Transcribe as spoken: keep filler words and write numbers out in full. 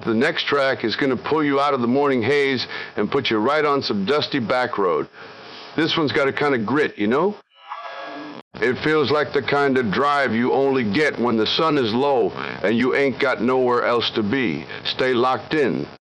the next track is going to pull you out of the morning haze and put you right on some dusty back road. This one's got a kind of grit, you know? It feels like the kind of drive you only get when the sun is low and you ain't got nowhere else to be. Stay locked in.